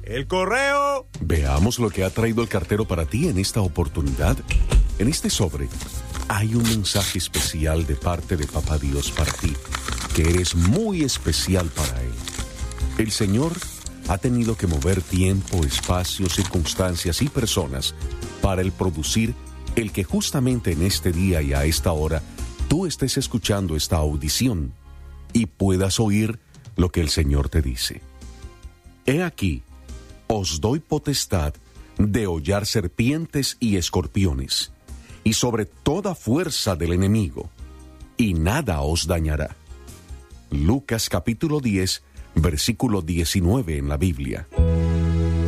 ¡El correo! Veamos lo que ha traído el cartero para ti en esta oportunidad. En este sobre hay un mensaje especial de parte de Papá Dios para ti, que eres muy especial para Él. El Señor ha tenido que mover tiempo, espacio, circunstancias y personas para el producir el que justamente en este día y a esta hora tú estés escuchando esta audición y puedas oír lo que el Señor te dice. He aquí, os doy potestad de hollar serpientes y escorpiones, y sobre toda fuerza del enemigo, y nada os dañará. Lucas capítulo 10, versículo 19 en la Biblia.